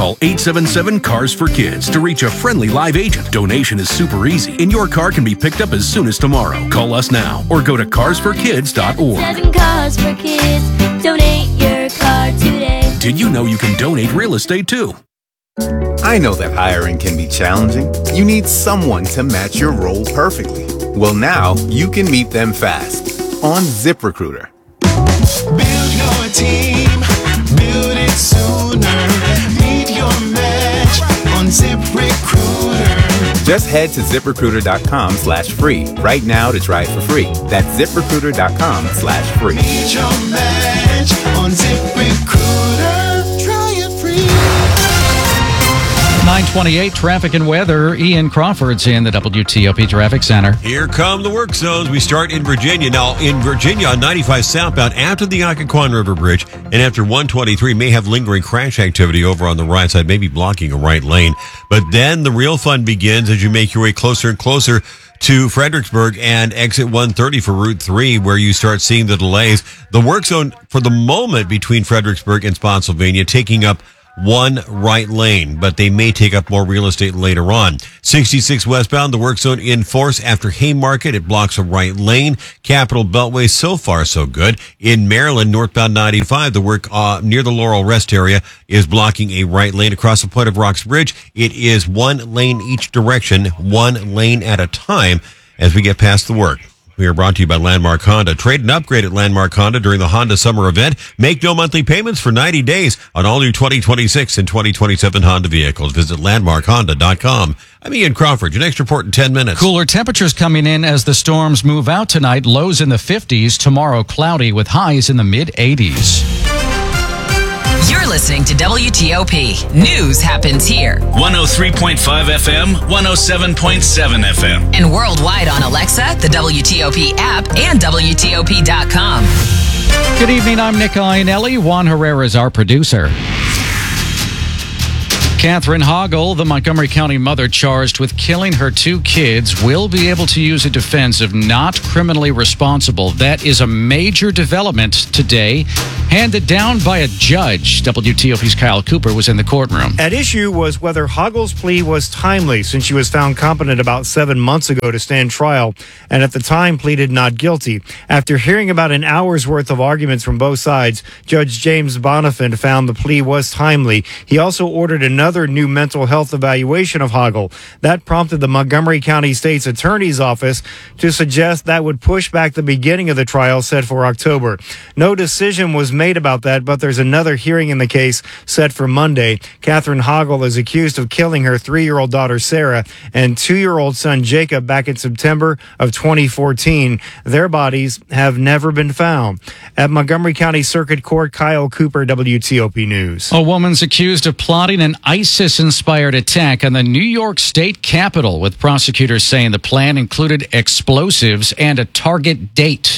Call 877-CARS-FOR-KIDS to reach a friendly live agent. Donation is super easy, and your car can be picked up as soon as tomorrow. Call us now or go to carsforkids.org. 7 Cars for Kids. Donate your car today. Did you know you can donate real estate too? I know that hiring can be challenging. You need someone to match your role perfectly. Well, now you can meet them fast on ZipRecruiter. Build your team, build it sooner. Meet your match on ZipRecruiter. Just head to ZipRecruiter.com/free right now to try it for free. That's ZipRecruiter.com/free. Meet your match on ZipRecruiter. Try it free. 9:28 traffic and weather. Ian Crawford's in the WTOP Traffic Center. Here come the work zones. We start in Virginia. Now, in Virginia on 95 southbound after the Occoquan River Bridge and after 123 may have lingering crash activity over on the right side, maybe blocking a right lane. But then the real fun begins as you make your way closer and closer to Fredericksburg and exit 130 for Route 3, where you start seeing the delays. The work zone for the moment between Fredericksburg and Spotsylvania taking up one right lane, but they may take up more real estate later on. 66 westbound, the work zone in force after Haymarket. It blocks a right lane. Capital Beltway, so far so good. In Maryland, northbound 95, the work near the Laurel Rest area is blocking a right lane across the Point of Rocks Bridge. It is one lane each direction, one lane at a time as we get past the work. We are brought to you by Landmark Honda. Trade and upgrade at Landmark Honda during the Honda Summer Event. Make no monthly payments for 90 days on all new 2026 and 2027 Honda vehicles. Visit landmarkhonda.com. I'm Ian Crawford. Your next report in 10 minutes. Cooler temperatures coming in as the storms move out tonight. Lows in the 50s. Tomorrow cloudy with highs in the mid-80s. You're listening to WTOP. News happens here. 103.5 FM, 107.7 FM. And worldwide on Alexa, the WTOP app, and WTOP.com. Good evening. I'm Nick Iannelli. Juan Herrera is our producer. Catherine Hoggle, the Montgomery County mother charged with killing her two kids, will be able to use a defense of not criminally responsible. That is a major development today, handed down by a judge. WTOP's Kyle Cooper was in the courtroom. At issue was whether Hoggle's plea was timely, since she was found competent about 7 months ago to stand trial, and at the time pleaded not guilty. After hearing about an hour's worth of arguments from both sides, Judge James Bonifant found the plea was timely. He also ordered another new mental health evaluation of Hoggle. That prompted the Montgomery County State's Attorney's Office to suggest that would push back the beginning of the trial set for October. No decision was made about that, but there's another hearing in the case set for Monday. Catherine Hoggle is accused of killing her 3-year-old daughter Sarah and 2-year-old son Jacob back in September of 2014. Their bodies have never been found. At Montgomery County Circuit Court, Kyle Cooper, WTOP News. A woman's accused of plotting an ISIS-inspired attack on the New York State Capitol, with prosecutors saying the plan included explosives and a target date.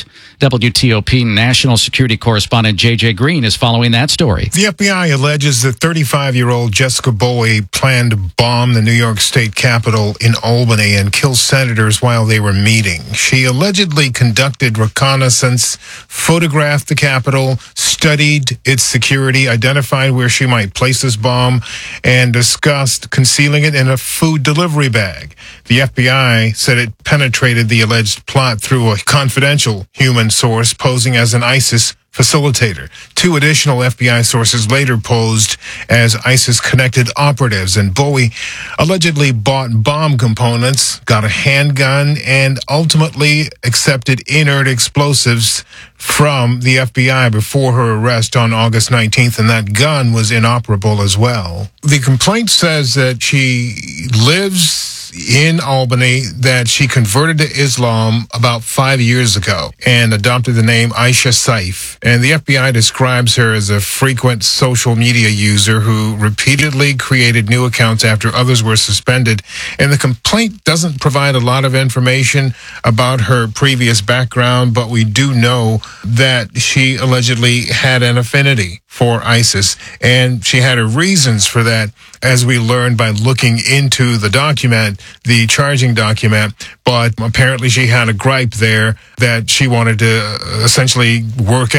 WTOP national security correspondent J.J. Green is following that story. The FBI alleges that 35-year-old Jessica Bowie planned to bomb the New York State Capitol in Albany and kill senators while they were meeting. She allegedly conducted reconnaissance, photographed the Capitol, studied its security, identified where she might place this bomb, and discussed concealing it in a food delivery bag. The FBI said it penetrated the alleged plot through a confidential human source posing as an ISIS facilitator. 2 additional FBI sources later posed as ISIS-connected operatives, and Bowie allegedly bought bomb components, got a handgun, and ultimately accepted inert explosives from the FBI before her arrest on August 19th, and that gun was inoperable as well. The complaint says that she lives in Albany, that she converted to Islam about 5 years ago and adopted the name Aisha Saif. And the FBI describes her as a frequent social media user who repeatedly created new accounts after others were suspended. And the complaint doesn't provide a lot of information about her previous background, but we do know that she allegedly had an affinity for ISIS, and she had her reasons for that, as we learned by looking into the document, the charging document. But apparently she had a gripe there that she wanted to essentially work out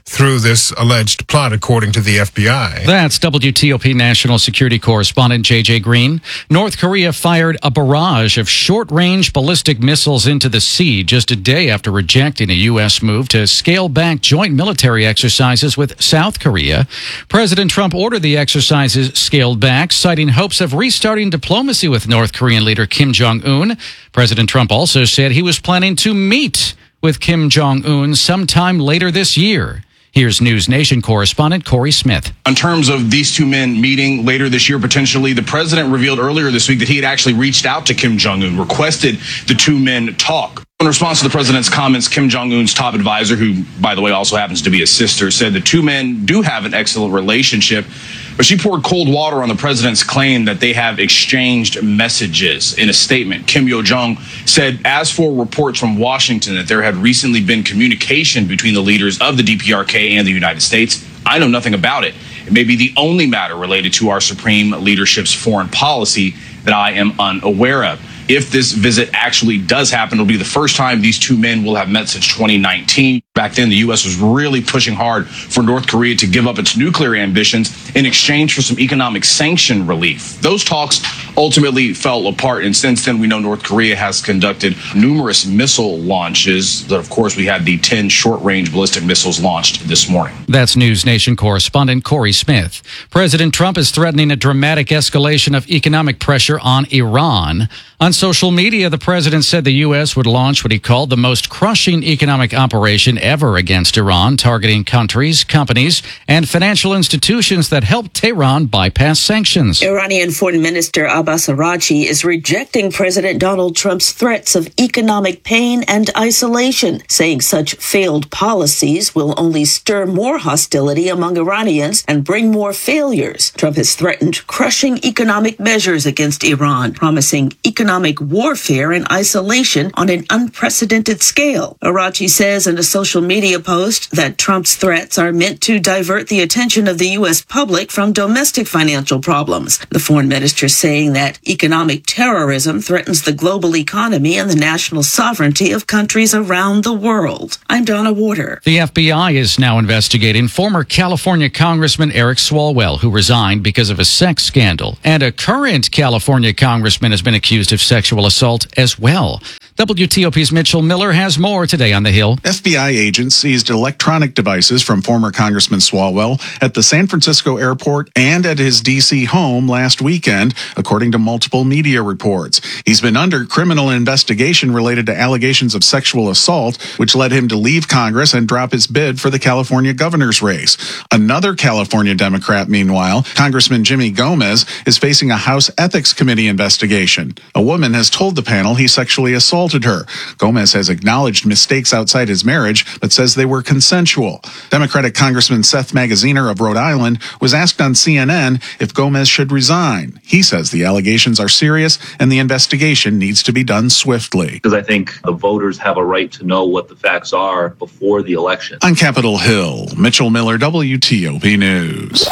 through this alleged plot, according to the FBI. That's WTOP national security correspondent J.J. Green. North Korea fired a barrage of short-range ballistic missiles into the sea just a day after rejecting a U.S. move to scale back joint military exercises with South Korea. President Trump ordered the exercises scaled back, citing hopes of restarting diplomacy with North Korean leader Kim Jong-un. President Trump also said he was planning to meet with Kim Jong-un sometime later this year. Here's News Nation correspondent Corey Smith. In terms of these two men meeting later this year, potentially, the president revealed earlier this week that he had actually reached out to Kim Jong-un, requested the two men talk. In response to the president's comments, Kim Jong-un's top advisor, who, by the way, also happens to be his sister, said the two men do have an excellent relationship, but she poured cold water on the president's claim that they have exchanged messages. In a statement, Kim Yo-jong said, as for reports from Washington that there had recently been communication between the leaders of the DPRK and the United States, I know nothing about it. It may be the only matter related to our supreme leadership's foreign policy that I am unaware of. If this visit actually does happen, it'll be the first time these two men will have met since 2019. Back then, the U.S. was really pushing hard for North Korea to give up its nuclear ambitions in exchange for some economic sanction relief. Those talks ultimately fell apart, and since then, we know North Korea has conducted numerous missile launches. But of course, we had the 10 short-range ballistic missiles launched this morning. That's News Nation correspondent Corey Smith. President Trump is threatening a dramatic escalation of economic pressure on Iran. On social media, the president said the U.S. would launch what he called the most crushing economic operation ever against Iran, targeting countries, companies, and financial institutions that helped Tehran bypass sanctions. Iranian Foreign Minister Abbas Araghchi is rejecting President Donald Trump's threats of economic pain and isolation, saying such failed policies will only stir more hostility among Iranians and bring more failures. Trump has threatened crushing economic measures against Iran, promising economic warfare and isolation on an unprecedented scale. Araghchi says in a social media post that Trump's threats are meant to divert the attention of the U.S. public from domestic financial problems. The foreign minister saying that economic terrorism threatens the global economy and the national sovereignty of countries around the world. I'm Donna Warder. The FBI is now investigating former California Congressman Eric Swalwell, who resigned because of a sex scandal. And a current California congressman has been accused of sexual assault as well. WTOP's Mitchell Miller has more today on the Hill. FBI agents seized electronic devices from former Congressman Swalwell at the San Francisco airport and at his D.C. home last weekend, according to multiple media reports. He's been under criminal investigation related to allegations of sexual assault, which led him to leave Congress and drop his bid for the California governor's race. Another California Democrat, meanwhile, Congressman Jimmy Gomez, is facing a House Ethics Committee investigation. A woman has told the panel he sexually assaulted her. Gomez has acknowledged mistakes outside his marriage, but says they were consensual. Democratic Congressman Seth Magaziner of Rhode Island was asked on CNN if Gomez should resign. He says the allegations are serious and the investigation needs to be done swiftly. Because I think the voters have a right to know what the facts are before the election. On Capitol Hill, Mitchell Miller, WTOP News.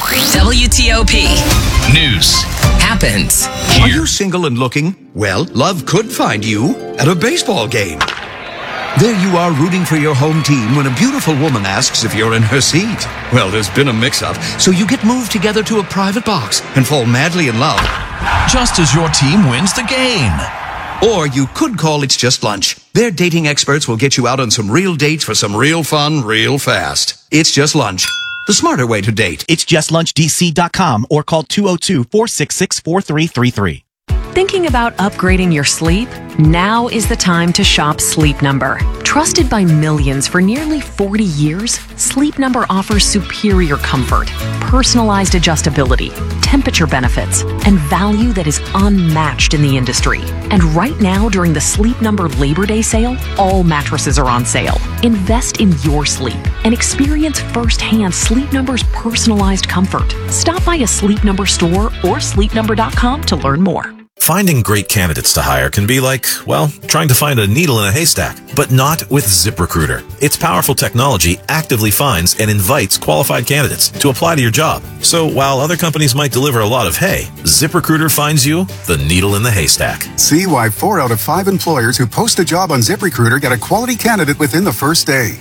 WTOP News happens. Are you single and looking? Well, love could find you at a baseball game. There you are rooting for your home team when a beautiful woman asks if you're in her seat. Well, there's been a mix-up, so you get moved together to a private box and fall madly in love. Just as your team wins the game. Or you could call It's Just Lunch. Their dating experts will get you out on some real dates for some real fun, real fast. It's Just Lunch. The smarter way to date. It's justllunchdc.com or call 202-466-4333. Thinking about upgrading your sleep? Now is the time to shop Sleep Number. Trusted by millions for nearly 40 years, Sleep Number offers superior comfort, personalized adjustability, temperature benefits, and value that is unmatched in the industry. And right now, during the Sleep Number Labor Day sale, all mattresses are on sale. Invest in your sleep and experience firsthand Sleep Number's personalized comfort. Stop by a Sleep Number store or sleepnumber.com to learn more. Finding great candidates to hire can be like, well, trying to find a needle in a haystack, but not with ZipRecruiter. Its powerful technology actively finds and invites qualified candidates to apply to your job. So while other companies might deliver a lot of hay, ZipRecruiter finds you the needle in the haystack. See why 4 out of 5 employers who post a job on ZipRecruiter get a quality candidate within the first day.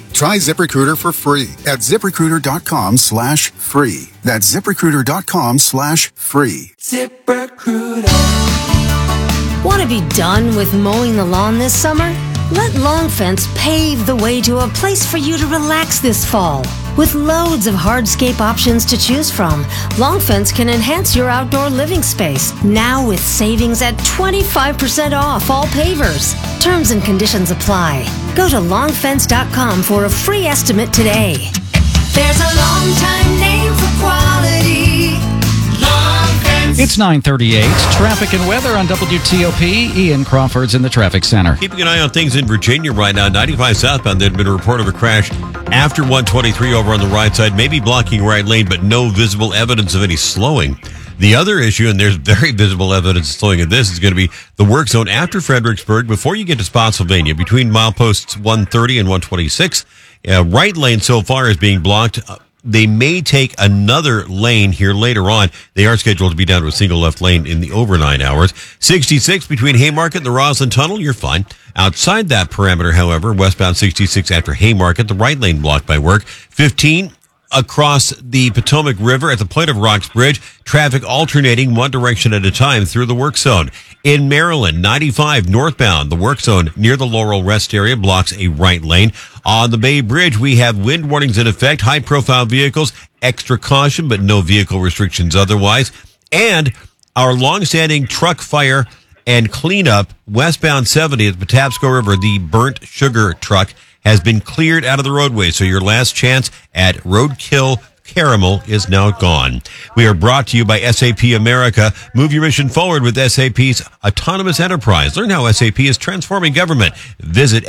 Try ZipRecruiter for free at ZipRecruiter.com/free. That's ZipRecruiter.com/free. ZipRecruiter. Want to be done with mowing the lawn this summer? Let Long Fence pave the way to a place for you to relax this fall. With loads of hardscape options to choose from, Long Fence can enhance your outdoor living space. Now with savings at 25% off all pavers. Terms and conditions apply. Go to longfence.com for a free estimate today. There's a long time name for quality. Long Fence. It's 9:38. Traffic and weather on WTOP. Ian Crawford's in the traffic center. Keeping an eye on things in Virginia right now. 95 southbound, there'd been a report of a crash after 123 over on the right side, maybe blocking right lane, but no visible evidence of any slowing. The other issue, and there's very visible evidence of slowing of this, is going to be the work zone after Fredericksburg before you get to Spotsylvania, between mileposts 130 and 126. Right lane so far is being blocked. They may take another lane here later on. They are scheduled to be down to a single left lane in the overnight hours. 66 between Haymarket and the Roslyn Tunnel, you're fine. Outside that parameter, however, westbound 66 after Haymarket, the right lane blocked by work. 15 across the Potomac River at the Plate of Rocks Bridge, traffic alternating one direction at a time through the work zone. In Maryland, 95 northbound, the work zone near the Laurel Rest area blocks a right lane. On the Bay Bridge, we have wind warnings in effect, high-profile vehicles, extra caution, but no vehicle restrictions otherwise. And our long-standing truck fire and cleanup, westbound 70 at the Patapsco River, the burnt sugar truck has been cleared out of the roadway. So your last chance at Roadkill Caramel is now gone. We are brought to you by SAP America. Move your mission forward with SAP's Autonomous Enterprise. Learn how SAP is transforming government. Visit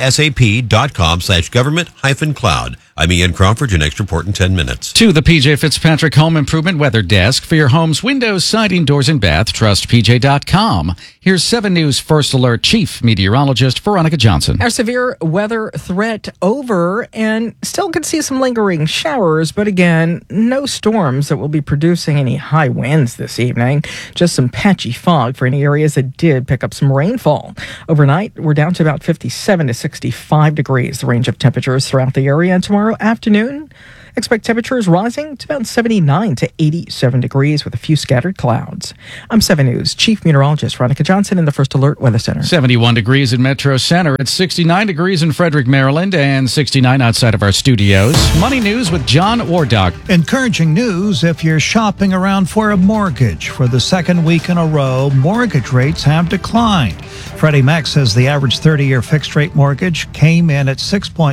sap.com/government-cloud. I'm Ian Crawford, your next report in 10 minutes. To the PJ Fitzpatrick Home Improvement Weather Desk. For your home's windows, siding, doors, and bath, trust PJ.com. Here's 7 News First Alert Chief Meteorologist Veronica Johnson. Our severe weather threat over, and still could see some lingering showers, but again, no storms that will be producing any high winds this evening. Just some patchy fog for any areas that did pick up some rainfall. Overnight, we're down to about 57 to 65 degrees, the range of temperatures throughout the area. And tomorrow afternoon, expect temperatures rising to about 79 to 87 degrees with a few scattered clouds. I'm 7 News Chief Meteorologist Veronica Johnson in the First Alert Weather Center. 71 degrees in Metro Center. It's 69 degrees in Frederick, Maryland, and 69 outside of our studios. Money News with John Wardock. Encouraging news if you're shopping around for a mortgage. For the second week in a row, mortgage rates have declined. Freddie Mac says the average 30-year fixed-rate mortgage came in at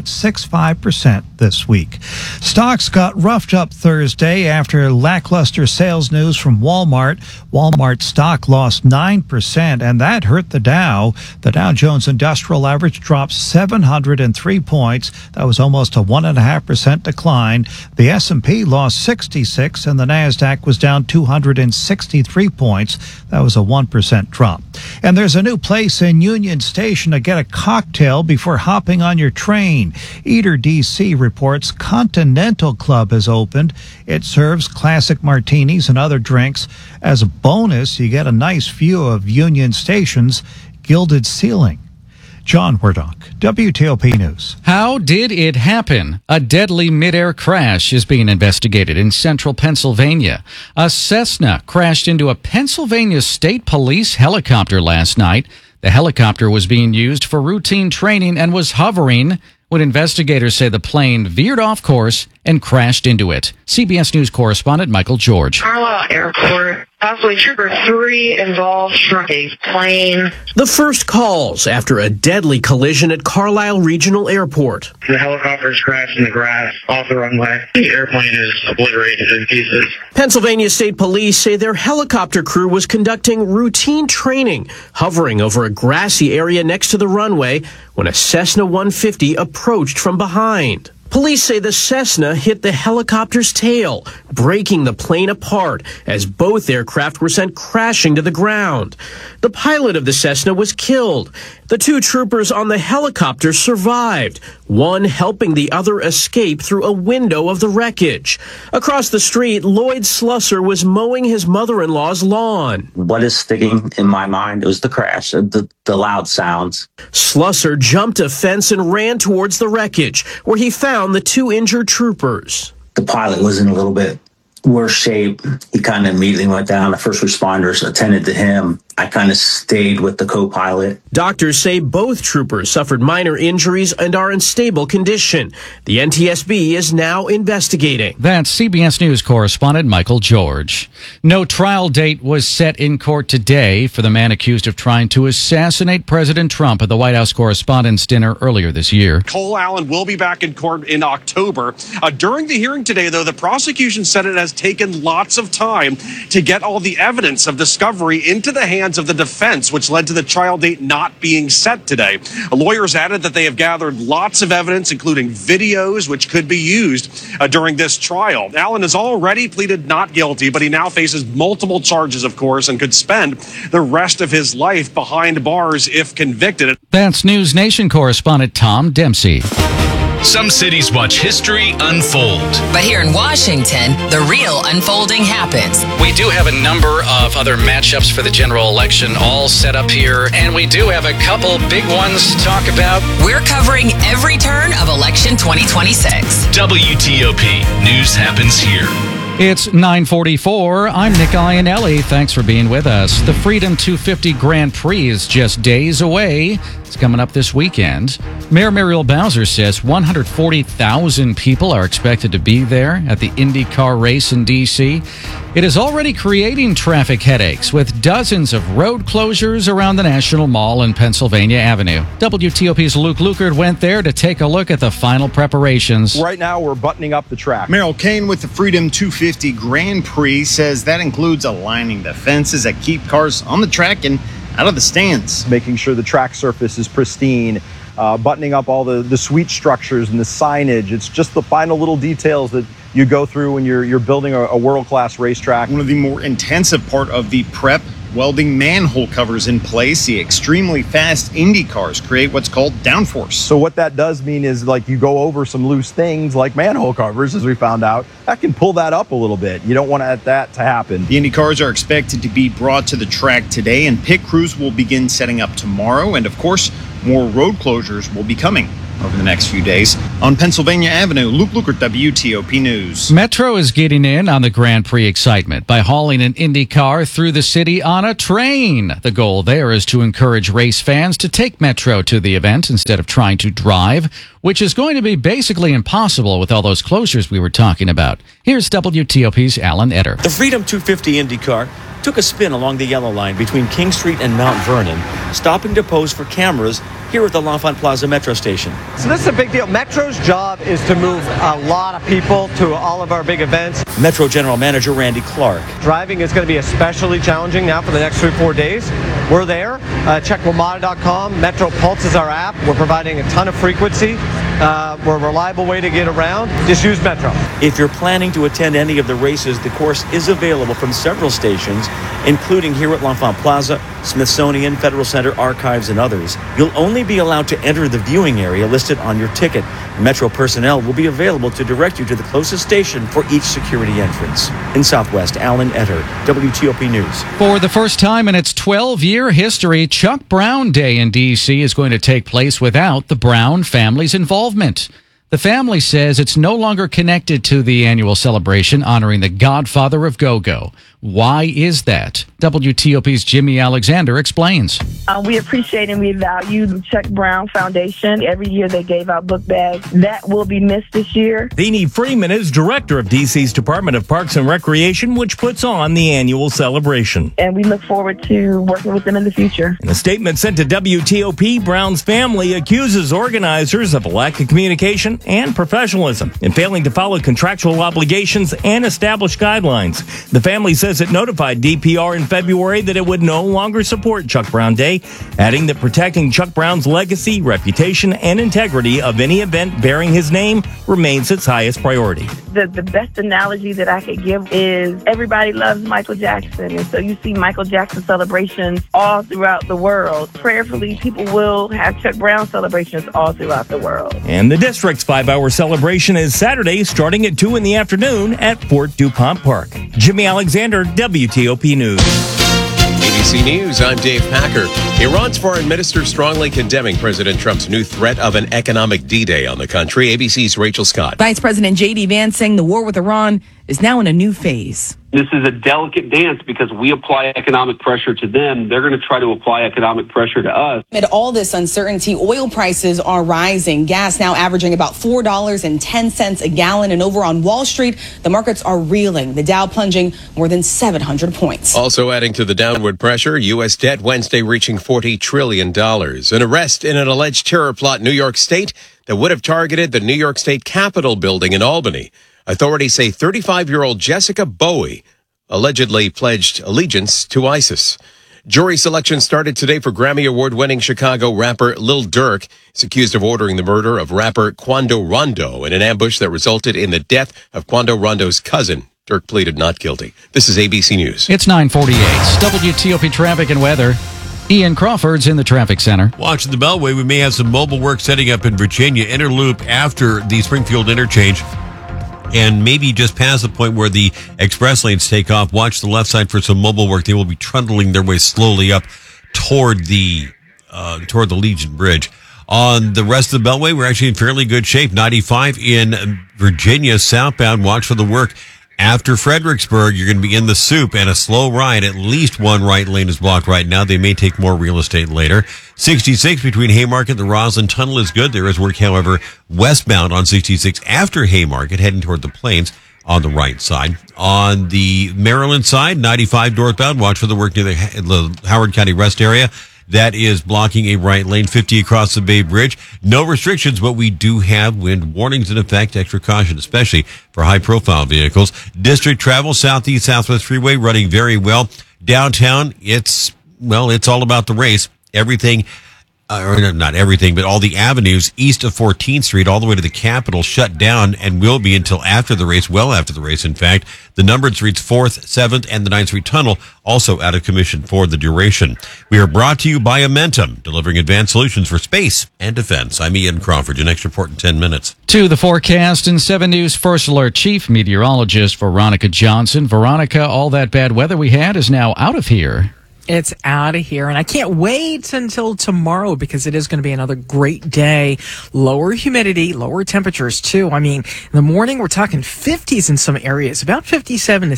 6.65% this week. Stocks got roughed up Thursday after lackluster sales news from Walmart. Walmart stock lost 9%, and that hurt the Dow. The Dow Jones Industrial Average dropped 703 points. That was almost a 1.5% decline. The S&P lost 66, and the Nasdaq was down 263 points. That was a 1% drop. And there's a new place in Union Station to get a cocktail before hopping on your train. Eater DC reports Continental Club has opened. It serves classic martinis and other drinks. As a bonus, you get a nice view of Union Station's gilded ceiling. John Wardock, WTOP News. How did it happen? A deadly midair crash is being investigated in central Pennsylvania. A Cessna crashed into a Pennsylvania State Police helicopter last night. The helicopter was being used for routine training and was hovering when investigators say the plane veered off course and crashed into it. CBS News correspondent Michael George. Carlisle Airport, possibly Trooper 3 involved struck a plane. The first calls after a deadly collision at Carlisle Regional Airport. The helicopter's crashed in the grass off the runway. The airplane is obliterated in pieces. Pennsylvania State Police say their helicopter crew was conducting routine training, hovering over a grassy area next to the runway when a Cessna 150 approached from behind. Police say the Cessna hit the helicopter's tail, breaking the plane apart as both aircraft were sent crashing to the ground. The pilot of the Cessna was killed. The two troopers on the helicopter survived, one helping the other escape through a window of the wreckage. Across the street, Lloyd Slusser was mowing his mother-in-law's lawn. What is sticking in my mind was the crash, the loud sounds. Slusser jumped a fence and ran towards the wreckage, where he found the two injured troopers. The pilot was in a little bit worse shape. He kind of immediately went down. The first responders attended to him. I kind of stayed with the co-pilot. Doctors say both troopers suffered minor injuries and are in stable condition. The NTSB is now investigating. That's CBS News correspondent Michael George. No trial date was set in court today for the man accused of trying to assassinate President Trump at the White House Correspondents' Dinner earlier this year. Cole Allen will be back in court in October. During the hearing today, though, the prosecution said it has taken lots of time to get all the evidence of discovery into the hands of the defense, which led to the trial date not being set today. Lawyers added that they have gathered lots of evidence, including videos, which could be used during this trial. Allen has already pleaded not guilty, but he now faces multiple charges, of course, and could spend the rest of his life behind bars if convicted. That's News Nation correspondent Tom Dempsey. Some cities watch history unfold. But here in Washington, the real unfolding happens. We do have a number of other matchups for the general election all set up here, and we do have a couple big ones to talk about. We're covering every turn of election 2026. WTOP. News happens here. It's 9:44. I'm Nick Iannelli. Thanks for being with us. The Freedom 250 Grand Prix is just days away. It's coming up this weekend. Mayor Muriel Bowser says 140,000 people are expected to be there at the IndyCar race in D.C. It is already creating traffic headaches with dozens of road closures around the National Mall and Pennsylvania Avenue. WTOP's Luke Lukert went there to take a look at the final preparations. Right now, we're buttoning up the track. Merrill Kane with the Freedom 250 Grand Prix says that includes aligning the fences that keep cars on the track and out of the stands. Making sure the track surface is pristine, buttoning up all the sweet structures and the signage. It's just the final little details that you go through when you're building a world-class racetrack. One of the more intensive part of the prep, welding manhole covers in place. The extremely fast Indy cars create what's called downforce. So what that does mean is, like, you go over some loose things like manhole covers, as we found out, that can pull that up a little bit. You don't want that to happen. The Indy cars are expected to be brought to the track today, and pit crews will begin setting up tomorrow. And of course, more road closures will be coming over the next few days. On Pennsylvania Avenue, Luke Lukert, WTOP News. Metro is getting in on the Grand Prix excitement by hauling an Indy car through the city on a train. The goal there is to encourage race fans to take Metro to the event instead of trying to drive, which is going to be basically impossible with all those closures we were talking about. Here's WTOP's Alan Etter. The Freedom 250 Indy car took a spin along the yellow line between King Street and Mount Vernon, stopping to pose for cameras here at the L'Enfant Plaza Metro station. So this is a big deal. Metro's job is to move a lot of people to all of our big events. Metro General Manager Randy Clark. Driving is going to be especially challenging now for the next 3 or 4 days. We're there. Check WMATA.com. Metro Pulse is our app. We're providing a ton of frequency. We're a reliable way to get around. Just use Metro. If you're planning to attend any of the races, the course is available from several stations, including here at L'Enfant Plaza, Smithsonian, Federal Center, Archives, and others. You'll only be allowed to enter the viewing area listed on your ticket. Metro personnel will be available to direct you to the closest station for each security entrance. In Southwest, Alan Etter, WTOP News. For the first time in its 12-year history, Chuck Brown Day in D.C. is going to take place without the Brown family's involvement. The family says it's no longer connected to the annual celebration honoring the godfather of go-go. Why is that? WTOP's Jimmy Alexander explains. We appreciate and we value the Chuck Brown Foundation. Every year they gave out book bags. That will be missed this year. Deanie Freeman is director of D.C.'s Department of Parks and Recreation, which puts on the annual celebration. And we look forward to working with them in the future. In a statement sent to WTOP, Brown's family accuses organizers of a lack of communication and professionalism in failing to follow contractual obligations and established guidelines. The family says says it notified DPR in February that it would no longer support Chuck Brown Day, adding that protecting Chuck Brown's legacy, reputation, and integrity of any event bearing his name remains its highest priority. The best analogy that I could give is everybody loves Michael Jackson, and so you see Michael Jackson celebrations all throughout the world. Prayerfully, people will have Chuck Brown celebrations all throughout the world. And the district's 5-hour celebration is Saturday, starting at 2 in the afternoon at Fort DuPont Park. Jimmy Alexander, WTOP News. ABC News, I'm Dave Packer. Iran's foreign minister strongly condemning President Trump's new threat of an economic D-Day on the country. ABC's Rachel Scott. Vice President J.D. Vance saying the war with Iran is now in a new phase. This is a delicate dance because we apply economic pressure to them. They're going to try to apply economic pressure to us. Amid all this uncertainty, oil prices are rising. Gas now averaging about $4.10 a gallon. And over on Wall Street, the markets are reeling. The Dow plunging more than 700 points. Also adding to the downward pressure, U.S. debt Wednesday reaching $40 trillion. An arrest in an alleged terror plot in New York State that would have targeted the New York State Capitol building in Albany. Authorities say 35-year-old Jessica Bowie allegedly pledged allegiance to ISIS. Jury selection started today for Grammy Award-winning Chicago rapper Lil Durk. He's accused of ordering the murder of rapper Quando Rondo in an ambush that resulted in the death of Quando Rondo's cousin. Durk pleaded not guilty. This is ABC News. It's 9:48. WTOP traffic and weather. Ian Crawford's in the traffic center. Watching the Beltway, we may have some mobile work setting up in Virginia. Inner loop after the Springfield interchange. And maybe just past the point where the express lanes take off. Watch the left side for some mobile work. They will be trundling their way slowly up toward the Legion Bridge. On the rest of the Beltway, we're actually in fairly good shape. 95 in Virginia southbound. Watch for the work. After Fredericksburg, you're going to be in the soup and a slow ride. At least one right lane is blocked right now. They may take more real estate later. 66 between Haymarket and the Roslyn Tunnel is good. There is work, however, westbound on 66 after Haymarket, heading toward the Plains on the right side. On the Maryland side, 95 northbound. Watch for the work near the Howard County Rest area. That is blocking a right lane, 50 across the Bay Bridge. No restrictions, but we do have wind warnings in effect. Extra caution, especially for high-profile vehicles. District travel, southeast, southwest freeway running very well. Downtown, it's all about the race. Everything, or not everything, but all the avenues east of 14th Street all the way to the Capitol shut down and will be until after the race, well after the race, in fact. The numbered streets 4th, 7th, and the 9th Street Tunnel also out of commission for the duration. We are brought to you by Amentum, delivering advanced solutions for space and defense. I'm Ian Crawford. Your next report in 10 minutes. To the forecast in 7 News First Alert Chief Meteorologist Veronica Johnson. Veronica, all that bad weather we had is now out of here. It's out of here, and I can't wait until tomorrow because it is going to be another great day. Lower humidity, lower temperatures, too. I mean, in the morning, we're talking 50s in some areas, about 57 to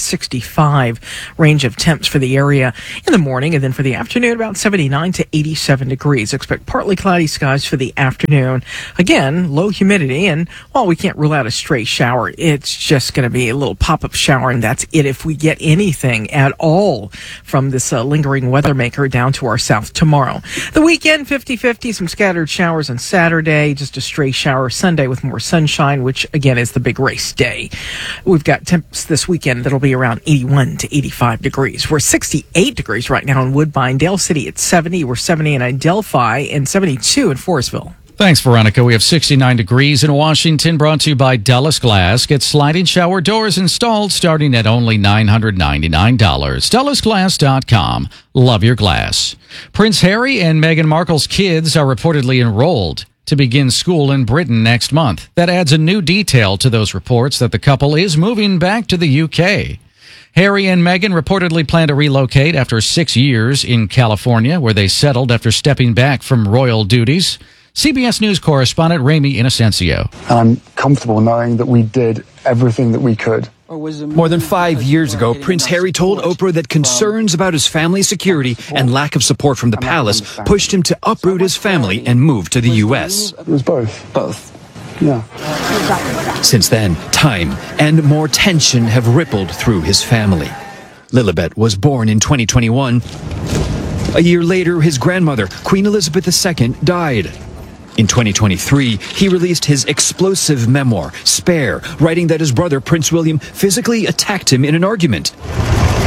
65 range of temps for the area in the morning, and then for the afternoon, about 79 to 87 degrees. Expect partly cloudy skies for the afternoon. Again, low humidity, and while we can't rule out a stray shower, it's just going to be a little pop-up shower, and that's it if we get anything at all from this lingering weather maker down to our south tomorrow. The weekend, 50-50, some scattered showers on Saturday, just a stray shower Sunday with more sunshine, which again is the big race day. We've got temps this weekend that'll be around 81 to 85 degrees. We're 68 degrees right now in Woodbine, Dale City at 70. We're 70 in Adelphi and 72 in Forestville. Thanks, Veronica. We have 69 degrees in Washington, brought to you by Dallas Glass. Get sliding shower doors installed starting at only $999. DallasGlass.com. Love your glass. Prince Harry and Meghan Markle's kids are reportedly enrolled to begin school in Britain next month. That adds a new detail to those reports that the couple is moving back to the UK. Harry and Meghan reportedly plan to relocate after 6 years in California, where they settled after stepping back from royal duties. CBS News correspondent Ramy Inocencio. I'm comfortable knowing that we did everything that we could. More than 5 years ago, Prince Harry told Oprah that concerns about his family's security and lack of support from the palace pushed him to uproot his family and move to the U.S. It was both. Both. Yeah. Since then, time and more tension have rippled through his family. Lilibet was born in 2021. A year later, his grandmother, Queen Elizabeth II, died. In 2023, he released his explosive memoir, Spare, writing that his brother, Prince William, physically attacked him in an argument.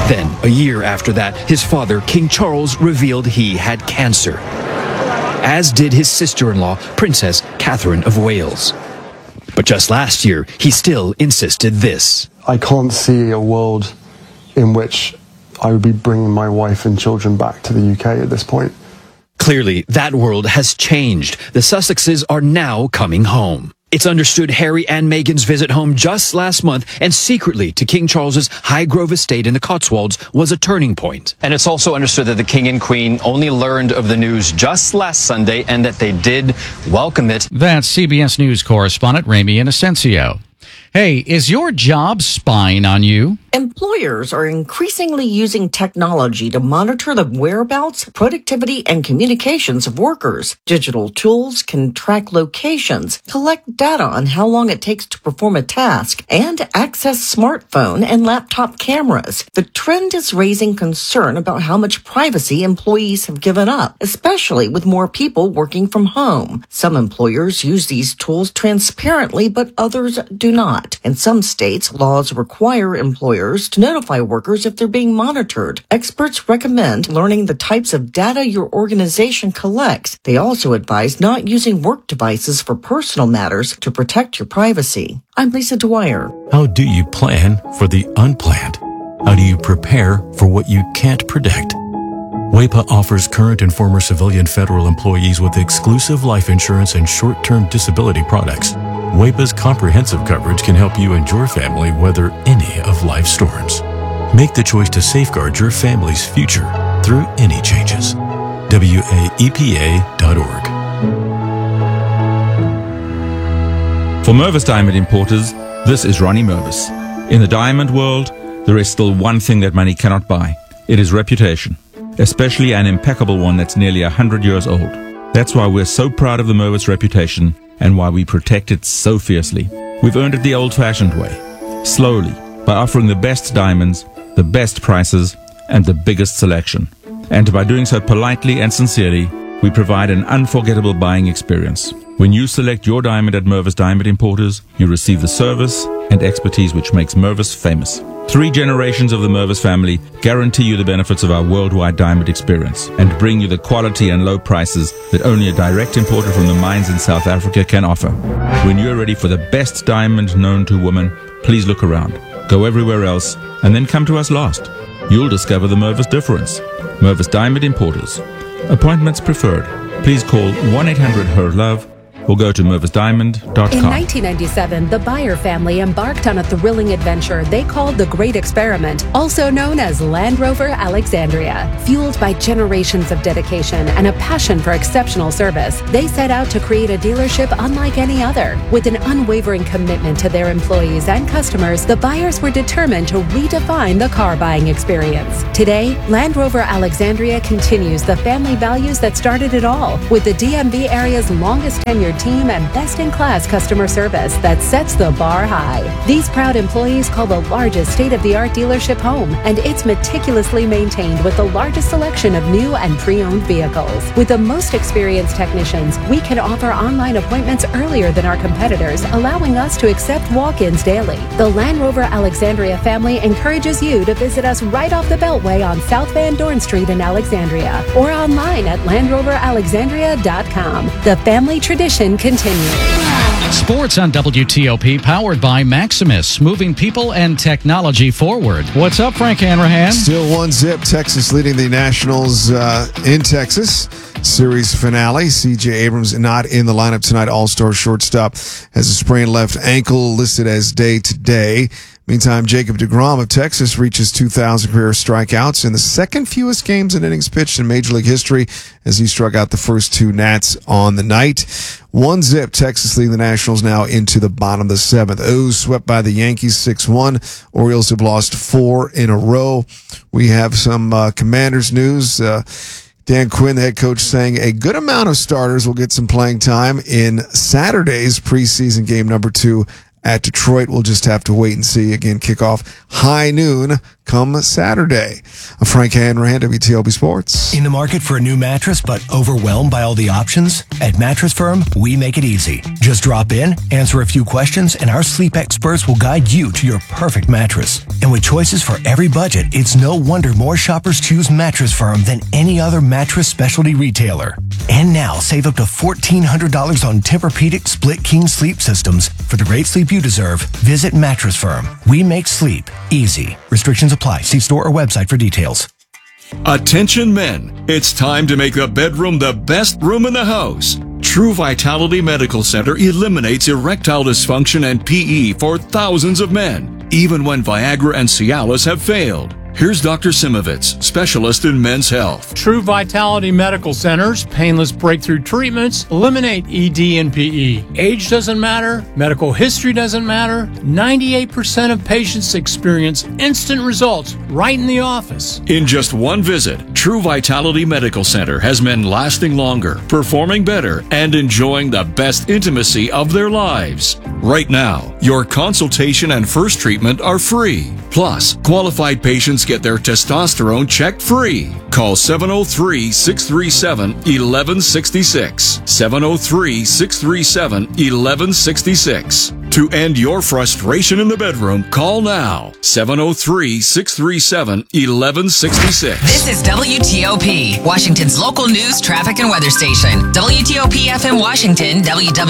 Then, a year after that, his father, King Charles, revealed he had cancer, as did his sister-in-law, Princess Catherine of Wales. But just last year, he still insisted this. I can't see a world in which I would be bringing my wife and children back to the UK at this point. Clearly, that world has changed. The Sussexes are now coming home. It's understood Harry and Meghan's visit home just last month and secretly to King Charles's Highgrove estate in the Cotswolds was a turning point. And it's also understood that the King and Queen only learned of the news just last Sunday and that they did welcome it. That's CBS News correspondent Ramy Inocencio. Hey, is your job spying on you? Employers are increasingly using technology to monitor the whereabouts, productivity, and communications of workers. Digital tools can track locations, collect data on how long it takes to perform a task, and access smartphone and laptop cameras. The trend is raising concern about how much privacy employees have given up, especially with more people working from home. Some employers use these tools transparently, but others do not. In some states, laws require employers to notify workers if they're being monitored. Experts recommend learning the types of data your organization collects. They also advise not using work devices for personal matters to protect your privacy. I'm Lisa Dwyer. How do you plan for the unplanned? How do you prepare for what you can't predict? WAEPA offers current and former civilian federal employees with exclusive life insurance and short-term disability products. WAEPA's comprehensive coverage can help you and your family weather any of life's storms. Make the choice to safeguard your family's future through any changes. WAEPA.org. For Mervis Diamond Importers, this is Ronnie Mervis. In the diamond world, there is still one thing that money cannot buy. It is reputation, especially an impeccable one that's nearly 100 years old. That's why we're so proud of the Mervis reputation and why we protect it so fiercely. We've earned it the old-fashioned way, slowly, by offering the best diamonds, the best prices, and the biggest selection. And by doing so politely and sincerely, we provide an unforgettable buying experience. When you select your diamond at Mervis Diamond Importers, you receive the service and expertise which makes Mervis famous. 3 generations of the Mervis family guarantee you the benefits of our worldwide diamond experience and bring you the quality and low prices that only a direct importer from the mines in South Africa can offer. When you're ready for the best diamond known to woman, please look around. Go everywhere else and then come to us last. You'll discover the Mervis difference. Mervis Diamond Importers. Appointments preferred. Please call 1-800-HER-LOVE or go to mervisdiamond.com. In 1997, the Beyer family embarked on a thrilling adventure they called the Great Experiment, also known as Land Rover Alexandria. Fueled by generations of dedication and a passion for exceptional service, they set out to create a dealership unlike any other. With an unwavering commitment to their employees and customers, the Beyers were determined to redefine the car buying experience. Today, Land Rover Alexandria continues the family values that started it all, with the DMV area's longest tenured team and best-in-class customer service that sets the bar high. These proud employees call the largest state-of-the-art dealership home, and it's meticulously maintained with the largest selection of new and pre-owned vehicles. With the most experienced technicians, we can offer online appointments earlier than our competitors, allowing us to accept walk-ins daily. The Land Rover Alexandria family encourages you to visit us right off the Beltway on South Van Dorn Street in Alexandria or online at LandRoverAlexandria.com. The family tradition continues. Sports on WTOP, powered by Maximus, moving people and technology forward. What's up, Frank Hanrahan? Still 1-0, Texas leading the Nationals in Texas. Series finale. CJ Abrams not in the lineup tonight. All-star shortstop has a sprained left ankle, listed as day-to-day. Meantime, Jacob deGrom of Texas reaches 2,000 career strikeouts in the second fewest games and innings pitched in Major League history as he struck out the first 2 Nats on the night. 1-0, Texas leading the Nationals now into the bottom of the 7th. O's swept by the Yankees 6-1. Orioles have lost 4 in a row. We have some Commanders news. Dan Quinn, the head coach, saying a good amount of starters will get some playing time in Saturday's preseason game number 2 at Detroit. We'll just have to wait and see. Again, kickoff high noon come Saturday. I'm Frank Hanrahan, WTOP Sports. In the market for a new mattress, but overwhelmed by all the options? At Mattress Firm, we make it easy. Just drop in, answer a few questions, and our sleep experts will guide you to your perfect mattress. And with choices for every budget, it's no wonder more shoppers choose Mattress Firm than any other mattress specialty retailer. And now, save up to $1,400 on Tempur-Pedic Split King sleep systems. For the great sleep you deserve, visit Mattress Firm. We make sleep easy. Restrictions apply. See store or website for details. Attention men, it's time to make the bedroom the best room in the house. True Vitality Medical Center eliminates erectile dysfunction and PE for thousands of men, even when Viagra and Cialis have failed. Here's Dr. Simovitz, specialist in men's health. True Vitality Medical Center's painless breakthrough treatments eliminate ED and PE. Age doesn't matter. Medical history doesn't matter. 98% of patients experience instant results right in the office. In just one visit, True Vitality Medical Center has men lasting longer, performing better, and enjoying the best intimacy of their lives. Right now, your consultation and first treatment are free. Plus, qualified patients get their testosterone checked free. Call 703-637-1166. 703-637-1166. To end your frustration in the bedroom, call now. 703-637-1166. This is WTOP, Washington's local news, traffic, and weather station. WTOP FM Washington,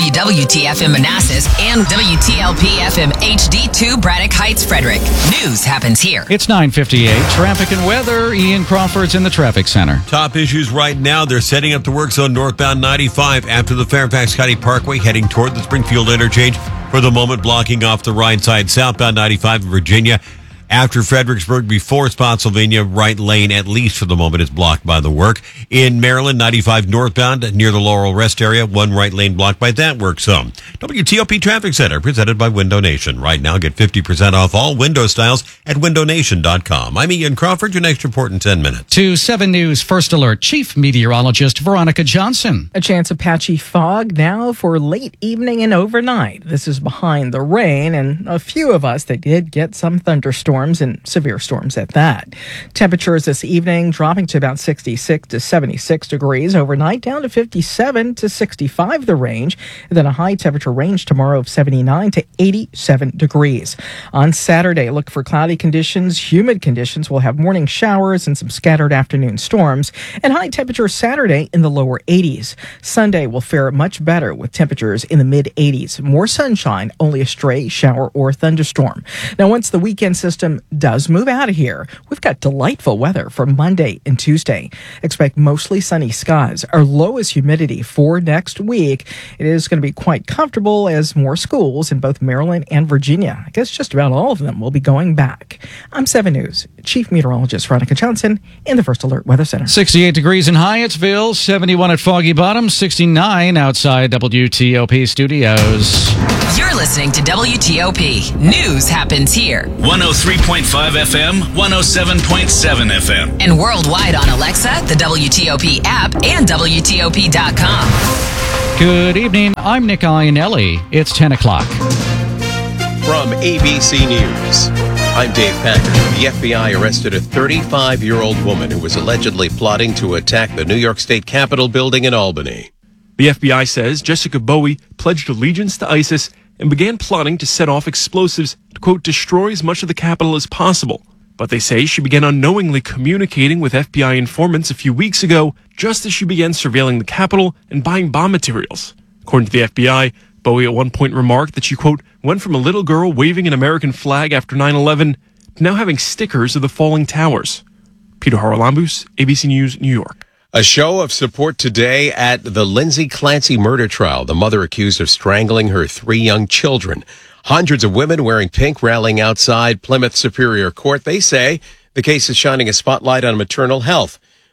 WWWT-FM Manassas, and WTLP FM HD2 Braddock Heights, Frederick. News happens here. It's 9:58. Traffic and weather. Ian Crawford's in the traffic center. Top issues right now. They're setting up the work zone northbound 95 after the Fairfax County Parkway, heading toward the Springfield interchange. For the moment, blocking off the right side, southbound 95 in Virginia. After Fredericksburg, before Spotsylvania, right lane, at least for the moment, is blocked by the work. In Maryland, 95 northbound near the Laurel Rest area, one right lane blocked by that work zone. WTOP Traffic Center, presented by Window Nation. Right now, get 50% off all window styles at windownation.com. I'm Ian Crawford, your next report in 10 minutes. To 7 News First Alert, Chief Meteorologist Veronica Johnson. A chance of patchy fog now for late evening and overnight. This is behind the rain and a few of us that did get some thunderstorms and severe storms at that. Temperatures this evening dropping to about 66 to 76 degrees. Overnight down to 57 to 65 the range. And then a high temperature range tomorrow of 79 to 87 degrees. On Saturday, look for cloudy conditions, humid conditions. We'll have morning showers and some scattered afternoon storms. And high temperature Saturday in the lower 80s. Sunday will fare much better with temperatures in the mid 80s. More sunshine, only a stray shower or thunderstorm. Now, once the weekend system does move out of here, we've got delightful weather for Monday and Tuesday. Expect mostly sunny skies. Our lowest humidity for next week. It is going to be quite comfortable as more schools in both Maryland and Virginia, I guess just about all of them, will be going back. I'm 7 News Chief Meteorologist Veronica Johnson in the First Alert Weather Center. 68 degrees in Hyattsville, 71 at Foggy Bottom, 69 outside WTOP studios. You're listening to WTOP. News happens here. 103.5 FM, 107.7 FM. And worldwide on Alexa, the WTOP app, and WTOP.com. Good evening. I'm Nick Iannelli. It's 10 o'clock. From ABC News, I'm Dave Packard. The FBI arrested a 35-year-old woman who was allegedly plotting to attack the New York State Capitol building in Albany. The FBI says Jessica Bowie pledged allegiance to ISIS and began plotting to set off explosives to, quote, destroy as much of the Capitol as possible. But they say she began unknowingly communicating with FBI informants a few weeks ago, just as she began surveilling the Capitol and buying bomb materials. According to the FBI, Bowie at one point remarked that she, quote, went from a little girl waving an American flag after 9/11 to now having stickers of the falling towers. Peter Haralambous, ABC News, New York. A show of support today at the Lindsay Clancy murder trial. The mother accused of strangling her 3 young children. Hundreds of women wearing pink rallying outside Plymouth Superior Court. They say the case is shining a spotlight on maternal health.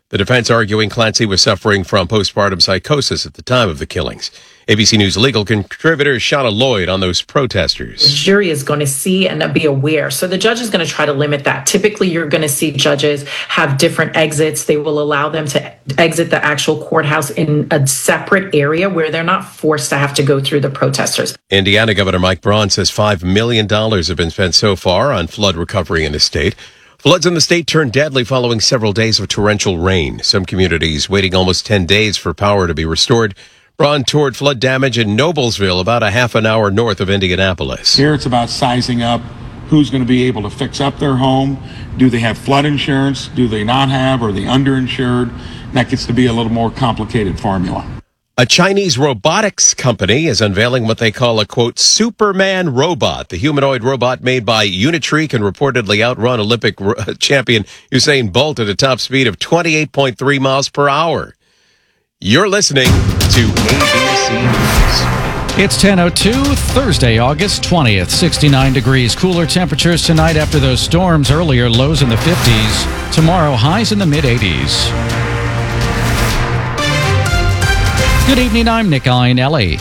The defense arguing Clancy was suffering from postpartum psychosis at the time of the killings. ABC News legal contributor Shauna Lloyd on those protesters. The jury is going to see and be aware. So the judge is going to try to limit that. Typically, you're going to see judges have different exits. They will allow them to exit the actual courthouse in a separate area where they're not forced to have to go through the protesters. Indiana Governor Mike Braun says $5 million have been spent so far on flood recovery in his state. Floods in the state turned deadly following several days of torrential rain. Some communities waiting almost 10 days for power to be restored. Braun toured flood damage in Noblesville, about a half an hour north of Indianapolis. Here it's about sizing up who's going to be able to fix up their home. Do they have flood insurance? Do they not have? Are they underinsured? That gets to be a little more complicated formula. A Chinese robotics company is unveiling what they call a, quote, Superman robot. The humanoid robot made by Unitree can reportedly outrun Olympic champion Usain Bolt at a top speed of 28.3 miles per hour. You're listening to ABC News. It's 10:02, Thursday, August 20th, 69 degrees. Cooler temperatures tonight after those storms earlier, lows in the 50s. Tomorrow, highs in the mid-80s. Good evening, I'm Nick Iannelli.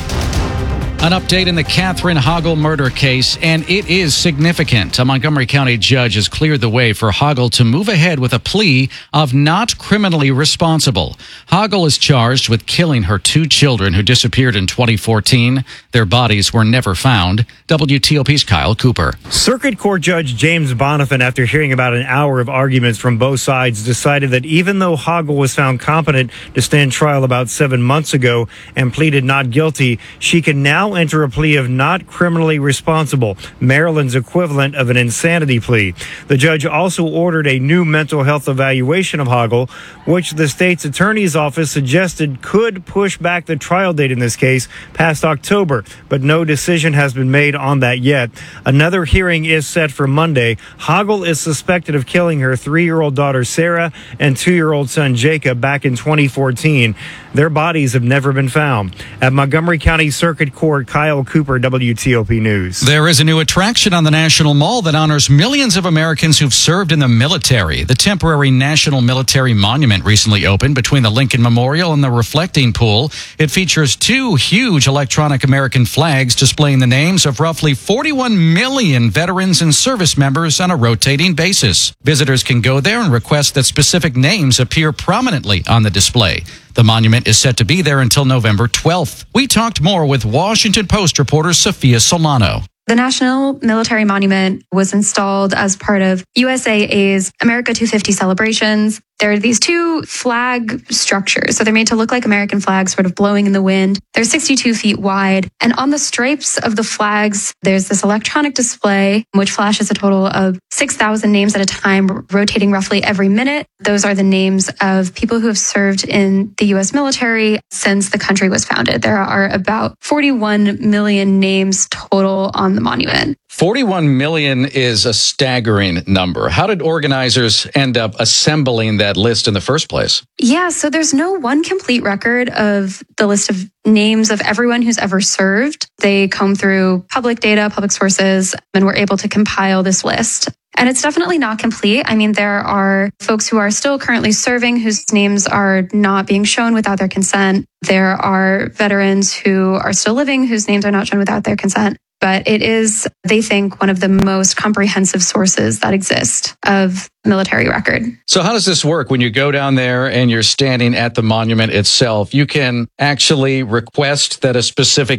An update in the Catherine Hoggle murder case, and it is significant. A Montgomery County judge has cleared the way for Hoggle to move ahead with a plea of not criminally responsible. Hoggle is charged with killing her 2 children who disappeared in 2014. Their bodies were never found. WTOP's Kyle Cooper. Circuit Court Judge James Bonifant, after hearing about an hour of arguments from both sides, decided that even though Hoggle was found competent to stand trial about 7 months ago and pleaded not guilty, she can now enter a plea of not criminally responsible, Maryland's equivalent of an insanity plea. The judge also ordered a new mental health evaluation of Hoggle, which the state's attorney's office suggested could push back the trial date in this case past October, but no decision has been made on that yet. Another hearing is set for Monday. Hoggle is suspected of killing her 3-year-old daughter Sarah and 2-year-old son Jacob back in 2014. Their bodies have never been found. At Montgomery County Circuit Court, Kyle Cooper, WTOP News. There is a new attraction on the National Mall that honors millions of Americans who've served in the military. The temporary National Military Monument recently opened between the Lincoln Memorial and the Reflecting Pool. It features 2 huge electronic American flags displaying the names of roughly 41 million veterans and service members on a rotating basis. Visitors can go there and request that specific names appear prominently on the display. The monument is set to be there until November 12th. We talked more with Washington Post reporter Sophia Solano. The National Military Monument was installed as part of USAA's America 250 celebrations. There are these 2 flag structures. So they're made to look like American flags sort of blowing in the wind. They're 62 feet wide. And on the stripes of the flags, there's this electronic display, which flashes a total of 6,000 names at a time, rotating roughly every minute. Those are the names of people who have served in the U.S. military since the country was founded. There are about 41 million names total on the monument. 41 million is a staggering number. How did organizers end up assembling that list in the first place? Yeah, so there's no one complete record of the list of names of everyone who's ever served. They comb through public data, public sources, and were able to compile this list. And it's definitely not complete. I mean, there are folks who are still currently serving whose names are not being shown without their consent. There are veterans who are still living whose names are not shown without their consent. But it is, they think, one of the most comprehensive sources that exist of military record. So how does this work? When you go down there and you're standing at the monument itself, you can actually request that a specific